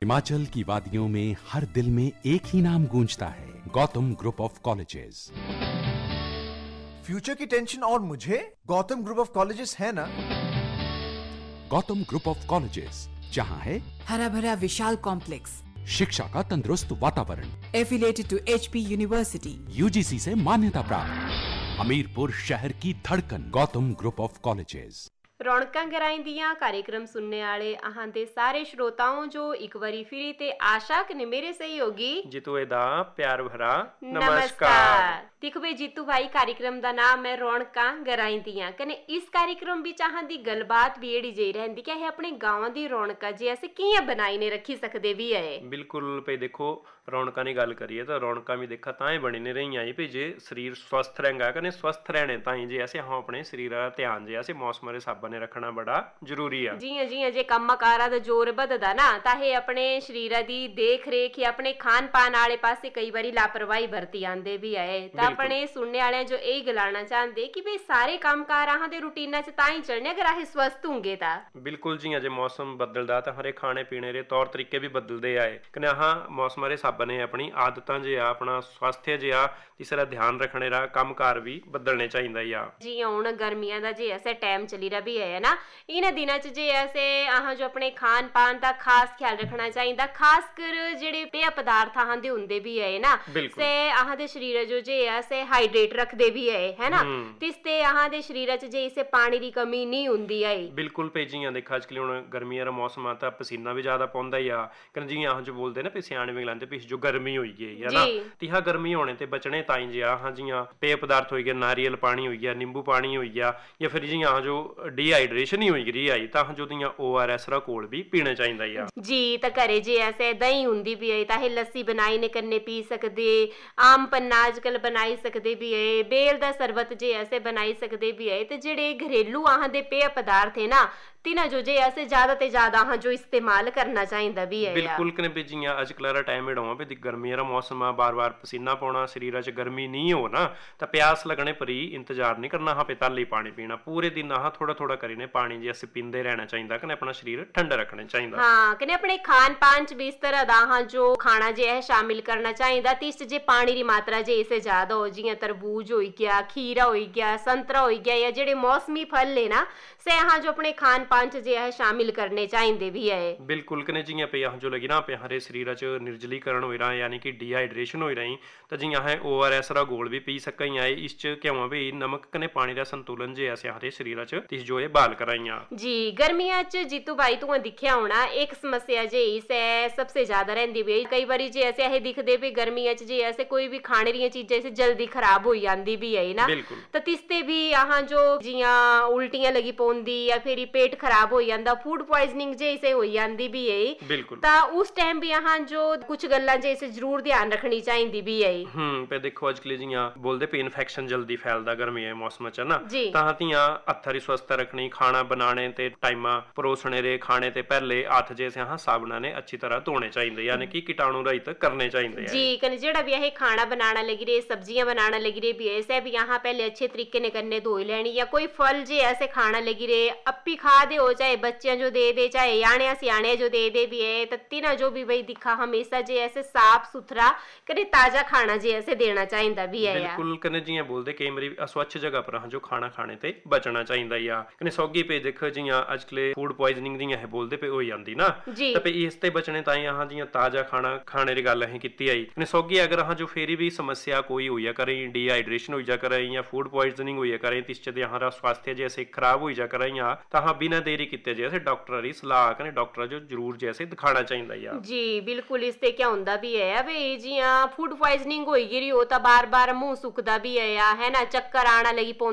हिमाचल की वादियों में हर दिल में एक ही नाम गूंजता है, Gautam group of colleges. Future की टेंशन और मुझे गौतम ग्रुप ऑफ कॉलेजेस है ना। गौतम ग्रुप ऑफ कॉलेजेस, जहां है हरा भरा विशाल कॉम्प्लेक्स, शिक्षा का तंदुरुस्त वातावरण, affiliated to HP university, UGC से मान्यता प्राप्त, हमीरपुर शहर की धड़कन, गौतम ग्रुप ऑफ कॉलेजेस। ਰੌਣਕਾਂ ਗਰਾਈਂਦੀਆਂ कार्यक्रम सुनने वाले अहां दे सारे श्रोताओं जो एक बारी फिरी ते आशा ने मेरे सहयोगी जीतू दा प्यार भरा नमस्कार। देखो भाई जीतू भाई, कार्यक्रम दा नाम है रौਣਕਾਂ ਗਰਾਈਂਦੀਆਂ कने इस कार्यक्रम विच अहां दी गलबात भी एड़ी जेही रहंदी कि अहें अपने गांवां दी रौਣਕਾਂ जे असें कियां बनाई ने रखी सकदे भी है। बिल्कुल भई देखो रौਣਕਾਂ ਦੀ ਗੱਲ ਕਰੀਏ ਤਾਂ ਰੌਣਕਾਂ ਵੀ ਦੇਖਾ ਤਾਂ ਹੀ ਬਣੀ ਨੇ ਰਹੀਆਂ ਭਈ ਜੇ ਸਰੀਰ ਸਵਸਥ ਰਹੇਗਾ ਕਨੇ ਸਵਸਥ ਰਹਿਣੇ ਤਾਂ ਹੀ ਜੇ ਅਸੀਂ ਆਪਣੇ ਸਰੀਰ ਦਾ ਧਿਆਨ ਜੇ ਅਸੀਂ ਮੌਸਮ ਦੇ ਹਿਸਾਬ ਨਾਲ ਰੱਖਣਾ ਬੜਾ ਜ਼ਰੂਰੀ ਆ। ਜੀ ਜੇ ਕੰਮਕਾਰਾਂ ਦਾ ਜ਼ੋਰ ਵੱਧਦਾ ਨਾ ਤਾਂ ਇਹ ਆਪਣੇ ਸਰੀਰਾਂ ਦੀ ਦੇਖ ਰੇਖ ਜਾਂ ਆਪਣੇ ਖਾਣ ਪਾਣ ਵਾਲੇ ਪਾਸੇ ਕਈ ਵਾਰੀ ਲਾਪਰਵਾਹੀ ਵਰਤੀ ਆਂਦੇ ਵੀ ਆਏ। ਤਾਂ ਆਪਣੇ ਸੁਣਨੇ ਵਾਲਿਆਂ ਜੋ ਇਹ ਗਲਾਣਾ ਚਾਹੁੰਦੇ ਕਿ ਵੀ ਸਾਰੇ ਕੰਮਕਾਰ ਆਹਾਂ ਦੇ ਰੂਟੀਨਾਂ 'ਚ ਤਾਂ ਹੀ ਚੱਲਣੇ ਅਗਰ ਆਹ ਸਵਸਥ ਹੋਣਗੇ ਤਾਂ। ਬਿਲਕੁਲ ਜੀ, ਅਜੇ ਮੌਸਮ ਬਦਲਦਾ ਤਾਂ ਹਰੇ ਖਾਣੇ ਪੀਣੇ ਦੇ ਤੌਰ ਤਰੀਕੇ ਵੀ ਬਦਲਦੇ ਆਏ ਕਨੇ ਆਹ ਮੌਸਮ ਦੇ ਨੇ ਆਪਣੀ ਆਦਤਾਂ ਜੇ ਆ ਆਪਣਾ ਸਵਾਸਥਯ ਜੇ ਆ ਤੀਸਰਾ ਧਿਆਨ ਰੱਖਣੇ ਦਾ ਕੰਮਕਾਰ ਵੀ ਬਦਲਣੇ ਚਾਹੀਦਾ ਆ ਜੀ। ਹੁਣ ਗਰਮੀਆਂ ਦਾ ਜੇ ਐਸੇ ਟਾਈਮ ਚੱਲੀ ਰਿਹਾ ਵੀ ਹੈ ਨਾ, ਇਹਨਾਂ ਦਿਨਾਂ 'ਚ ਜੇ ਐਸੇ ਆਹ ਜੋ ਆਪਣੇ ਖਾਣ ਪਾਣ ਦਾ ਖਾਸ ਖਿਆਲ ਰੱਖਣਾ ਚਾਹੀਦਾ, ਖਾਸ ਕਰ ਜਿਹੜੇ ਪੇय ਪਦਾਰਥ ਆਹਾਂ ਦੇ ਹੁੰਦੇ ਵੀ ਹੈ ਨਾ ਸੇ ਆਹਾਂ ਦੇ ਸਰੀਰ ਜੋ ਜੇ ਐਸੇ ਹਾਈਡਰੇਟ ਰੱਖਦੇ ਵੀ ਹੈ ਨਾ ਤਿਸ ਤੇ ਆਹਾਂ ਦੇ ਸਰੀਰ 'ਚ ਜੇ ਇਸੇ ਪਾਣੀ ਦੀ ਕਮੀ ਨਹੀਂ ਹੁੰਦੀ ਹੈ। ਬਿਲਕੁਲ ਭੇਜੀਆਂ ਦੇਖਾ ਅੱਜ ਕੱਲ੍ਹ ਹੁਣ ਗਰਮੀਆਂ ਦਾ ਮੌਸਮ ਆ ਤਾਂ ਪਸੀਨਾ ਵੀ ਜ਼ਿਆਦਾ ਪਾਉਂਦਾ ਹੀ ਆ ਕਨ ਜੀ ਆਹ ਜੋ ਬੋਲਦੇ ਨਾ ਸਿਆਣੇ ਵੀ ਗਲਾਂਦੇ ਪਿਛ ਜੋ ਗਰਮੀ ਹੋਈ ਗਈ ਹੈ ਨਾ ਤਿਹਾ ਗਰਮੀ ਹੋਣੇ ਤੇ ਬਚਣੇ ਤਾਂ ਹੀ ਜਿਆ ਹਾਂ ਜੀਆਂ ਪੇय ਪਦਾਰਥ ਹੋਈ ਗਿਆ, ਨਾਰੀਅਲ ਪਾਣੀ ਹੋਈ ਗਿਆ, ਨਿੰਬੂ ਪਾਣੀ ਹੋਈ ਗਿਆ ਜਾਂ ਫਿਰ ਜੀਆਂ ਜੋ ਡੀਹਾਈਡਰੇਸ਼ਨ ਹੀ ਹੋਈ ਗਈ ਆਈ ਤਾਂ ਜੋ ਦੀਆਂ ORS ਦਾ ਘੋਲ ਵੀ ਪੀਣਾ ਚਾਹੀਦਾ ਆ ਜੀ। ਤਾਂ ਘਰੇ ਜੇ ਐਸੇ ਦਹੀਂ ਹੁੰਦੀ ਵੀ ਹੈ ਤਾਂ ਇਹ ਲੱਸੀ ਬਣਾਈ ਨੇ ਕਰਨੇ ਪੀ ਸਕਦੇ, ਆਮ ਪੰਨਾ ਅੱਜ ਕੱਲ ਬਣਾਈ ਸਕਦੇ ਵੀ ਹੈ, ਬੇਲ ਦਾ ਸਰਬਤ ਜੇ ਐਸੇ ਬਣਾਈ ਸਕਦੇ ਵੀ ਹੈ। ਤੇ ਜਿਹੜੇ ਘਰੇਲੂ ਆਹਾਂ ਦੇ ਪੇय ਪਦਾਰਥ ਹੈ ਨਾ ਤਿਨਾ ਜੋ ਜੇ ਐਸੇ ਜ਼ਿਆਦਾ ਤੇ ਜ਼ਿਆਦਾ ਹਾਂ ਜੋ ਇਸਤੇਮਾਲ ਕਰਨਾ ਚਾਹੀਦਾ ਵੀ ਹੈ। ਬਿਲਕੁਲ ਕਨੇ ਬੀਜੀਆਂ ਅੱਜ ਕੱਲ੍ਹ ਦਾ ਟਾਈਮ ਏਡਾਂ ਵੀ ਗਰਮੀਆਂ ਦਾ ਮੌਸਮ ਆ, ਬਾਰ-ਬਾਰ ਪਸੀਨਾ ਪਾਉਣਾ, ਸਰੀਰਾਂ 'ਚ ਗਰਮੀ ਨਹੀਂ ਹੋ ਨਾ ਤਾਂ ਪਿਆਸ ਲੱਗਣੇ ਭਰੀ ਇੰਤਜ਼ਾਰ ਨਹੀਂ ਕਰਨਾ, ਹਾਂ ਪਿਤਾਲੀ ਪਾਣੀ ਪੀਣਾ ਪੂਰੇ ਦਿਨ ਆਹ ਥੋੜਾ ਕਰੀ ਨੇ ਪਾਣੀ ਜੇ ਅਸੀਂ ਪੀਂਦੇ ਰਹਿਣਾ ਚਾਹੀਦਾ ਕਨੇ ਆਪਣਾ ਸਰੀਰ ਠੰਡਾ ਰੱਖਣਾ ਚਾਹੀਦਾ। ਹਾਂ ਕਨੇ ਆਪਣੇ ਖਾਣ ਪਾਣ 'ਚ ਵੀ ਇਸ ਤਰ੍ਹਾਂ ਦਾ ਹਾਂ ਜੋ ਖਾਣਾ ਜੇ ਹੈ ਸ਼ਾਮਿਲ ਕਰਨਾ ਚਾਹੀਦਾ ਤਿਸ ਜੇ ਪਾਣੀ ਦੀ ਮਾਤਰਾ ਜੇ ਇਸੇ ਜ਼ਿਆਦਾ ਹੋ ਜਿਵੇਂ ਤਰਬੂਜ ਹੋਈ ਗਿਆ, ਖੀਰਾ ਹੋਈ ਗਿਆ, ਸੰਤਰਾ ਹੋਈ ਗਿਆ ਜਾਂ ਜਿਹੜੇ ਮੌਸਮੀ ਫਲ ਨੇ ਨਾ ਸੇ ਹਾਂ ਜੋ ਆਪਣੇ ਖਾਣ ਪਾਣ 'ਚ ਜੇ ਹੈ ਸ਼ਾਮਿਲ ਕਰਨੇ ਚਾਹੀਦੇ ਵੀ ਹੈ। ਬਿਲਕੁਲ ਕਨੇ ਜੀਆਂ ਪਈ ਜੋ ਲਗੀ ਨਾ ਪਈ ਹਰੇ ਸਰੀਰਾਂ 'ਚ ਨਿਰਜਲੀਕਰਨ ਹੋਈ ਰਹਾ ਯਾਨੀ ਕਿ ਡੀਹਾਈਡਰੇਸ਼ਨ ਹੋਈ ਰਹੀ ਤਾਂ ਜੀਆਂ ਹੈ ORS ਦਾ ਘੋਲ ਵੀ ਪੀ ਸਕਾਂ ਆਏ ਇਸ 'ਚ ਕਿਉਂ ਵੀ ਨਮਕ ਕਨੇ ਪਾਣੀ ਦਾ ਸੰਤੁਲਨ ਜੇ ਐਸੇ ਹਰੇ ਸਰੀਰਾਂ 'ਚ ਤਿਸ ਜੋ ਇਹ ਬਾਲ ਕਰਾਈਆਂ ਜੀ। ਗਰਮੀਆਂ 'ਚ ਜੀਤੂ ਭਾਈ ਤੂੰ ਦਿਖਿਆ ਹੋਣਾ ਇੱਕ ਸਮੱਸਿਆ ਜੇ ਇਸ ਹੈ ਸਭ ਤੋਂ ਜ਼ਿਆਦਾ ਰਹਿੰਦੀ ਵੀ ਕਈ ਵਾਰੀ ਜੇ ਐਸੇ ਇਹ ਦਿਖਦੇ ਵੀ ਗਰਮੀਆਂ 'ਚ ਜੇ ਐਸੇ ਕੋਈ ਵੀ ਖਾਣੇ ਦੀਆਂ ਚੀਜ਼ਾਂ ਐਸੇ ਜਲਦੀ ਖਰਾਬ ਹੋ ਜਾਂਦੀ ਵੀ ਹੈ ਨਾ ਤਾਂ ਤਿਸ ਤੇ ਵੀ ਆਹਾਂ ਜੋ ਜੀਆਂ ਉਲਟੀਆਂ ਲੱਗੀ ਪਾਉਂਦੀ ਜਾਂ ਫਿਰ ਪੇਟ ਖਰਾਬ ਹੋ ਜਾਂਦਾ, ਫੂਡ ਪੋਇਜ਼ਨਿੰਗ ਜੇ ਇਸੇ ਹੋ ਜਾਂਦੀ ਵੀ ਹੈ ਤਾਂ ਉਸ ਟਾਈਮ ਵੀ ਆਹਾਂ ਜੋ ਕੁਝ ਗੱਲਾਂ ਜੇ ਇਸੇ ਜ਼ਰੂਰ ਧਿਆਨ ਰੱਖਣੀ ਚਾਹੀਦੀ ਵੀ ਹੈ। ਪੇ ਦੇਖੋ ਅੱਜ ਕੱਲ੍ਹ ਜੀਆਂ ਬੋਲਦੇ ਪਏ ਇਨਫੈਕਸ਼ਨ ਜਲਦੀ ਫੈਲਦਾ ਗਰਮੀਆਂ ਮੌਸਮ 'ਚ ਨਾ ਤਾਂ ਤੀਆਂ ਹੱਥਾਂ ਸਵਸਥ ਰੱਖਣੀ, ਖਾਣਾ ਬਣਾਣੇ ਤੇ ਟਾਈਮਾਂ ਪਰੋਸਣੇ ਦੇ ਖਾਣੇ ਤੇ ਪਹਿਲੇ ਹੱਥ ਜੇ ਹਾਂ ਸਾਬਣਾਂ ਨੇ ਅੱਛੀ ਤਰ੍ਹਾਂ ਧੋਣੇ ਚਾਹੀਦੇ ਯਾਨੀ ਕਿ ਕੀਟਾਣੂ ਰਹਿਤ ਕਰਨੇ ਚਾਹੀਦੇ ਜੀ। ਕਨ ਜਿਹੜਾ ਵੀ ਇਹ ਖਾਣਾ ਬਣਾਣਾ ਲੱਗੀ ਰੇ, ਸਬਜ਼ੀਆਂ ਬਣਾਣਾ ਲੱਗੀ ਰੇ ਵੀ ऐसे भी यहाँ पहले अच्छे तरीके ने करने धो लेनी या कोई फल जे ऐसे खाना लगी रे अपी खा दे हो चाहे बच्चियां जो दे चाहे याने सियाने जो दे भी है तत्ती ना जो भी वही दिखा हमेशा जे ऐसे साफ सुथरा कने ताजा खाना जे ऐसे देना चाहिए भी है। बिल्कुल कने जियां बोलदे कई बारी अस्वच्छ जगह पर जो खाना खाने ते बचना चाहिए या कने सौगी पे देखो जियां अजकल फूड पॉइजनिंग दी है बोलदे पे हो जांदी ना तो पे इस ते बचने ताई यहाँ जियां ताजा खाना खाने दी गल अहीं कीती आई कने सौगी अगर हाँ जो फेरी भी समस्या कोई हुई करें डिहाइड्रेशन हो जा करें या फूड पॉइजनिंग हुई करें तिस च यहाँ स्वास्थ्य जैसे खराब हो जा करें या तो हाँ बिना देरी किते जैसे डॉक्टर की सलाह करें डॉक्टर जो जरूर जैसे दिखाना चाहिए या जी। बिल्कुल इससे क्या होंदा भी है वे जियां फूड पॉइजनिंग होई गिरी हो तो बार बार मुंह सुखदा भी है ना, चक्कर आना लगी